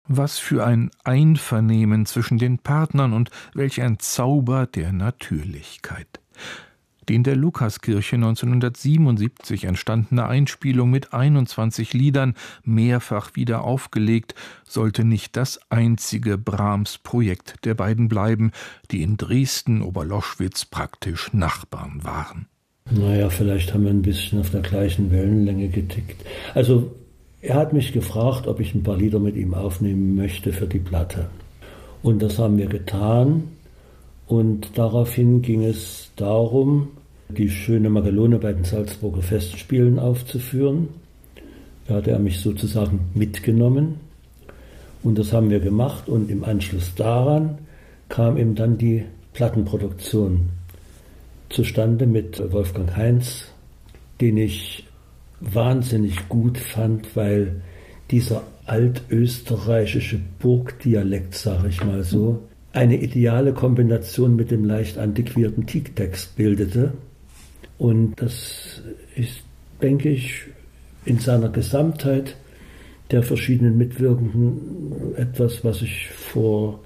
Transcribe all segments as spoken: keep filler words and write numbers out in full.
Was für ein Einvernehmen zwischen den Partnern und welch ein Zauber der Natürlichkeit. Die in der Lukaskirche neunzehnhundertsiebenundsiebzig entstandene Einspielung mit einundzwanzig Liedern, mehrfach wieder aufgelegt, sollte nicht das einzige Brahms-Projekt der beiden bleiben, die in Dresden-Oberloschwitz praktisch Nachbarn waren. Naja, vielleicht haben wir ein bisschen auf der gleichen Wellenlänge getickt. Also, er hat mich gefragt, ob ich ein paar Lieder mit ihm aufnehmen möchte für die Platte. Und das haben wir getan. Und daraufhin ging es darum, die schöne Magelone bei den Salzburger Festspielen aufzuführen. Da hat er mich sozusagen mitgenommen. Und das haben wir gemacht. Und im Anschluss daran kam eben dann die Plattenproduktion zustande mit Wolfgang Heinz, den ich wahnsinnig gut fand, weil dieser altösterreichische Burgdialekt, sage ich mal so, eine ideale Kombination mit dem leicht antiquierten Text bildete. Und das ist, denke ich, in seiner Gesamtheit der verschiedenen Mitwirkenden etwas, was ich vor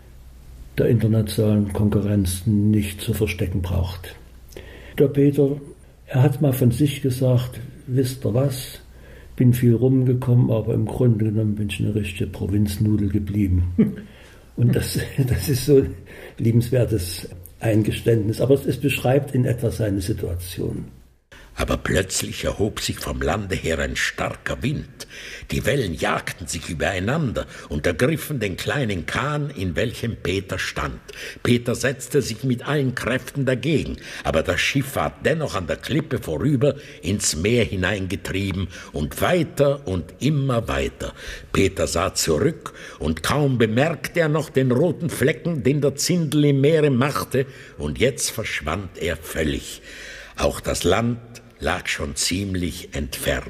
der internationalen Konkurrenz nicht zu verstecken braucht. Der Peter, er hat mal von sich gesagt, wisst ihr was, bin viel rumgekommen, aber im Grunde genommen bin ich eine richtige Provinznudel geblieben. Und das, das ist so ein liebenswertes Eingeständnis, aber es beschreibt in etwa seine Situation. Aber plötzlich erhob sich vom Lande her ein starker Wind. Die Wellen jagten sich übereinander und ergriffen den kleinen Kahn, in welchem Peter stand. Peter setzte sich mit allen Kräften dagegen, aber das Schiff war dennoch an der Klippe vorüber ins Meer hineingetrieben und weiter und immer weiter. Peter sah zurück und kaum bemerkte er noch den roten Flecken, den der Zindel im Meere machte, und jetzt verschwand er völlig. Auch das Land lag schon ziemlich entfernt.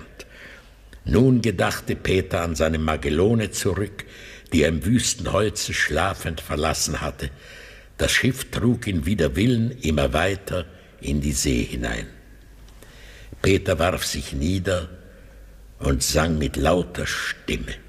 Nun gedachte Peter an seine Magelone zurück, die er im wüsten Holze schlafend verlassen hatte. Das Schiff trug ihn wider Willen immer weiter in die See hinein. Peter warf sich nieder und sang mit lauter Stimme.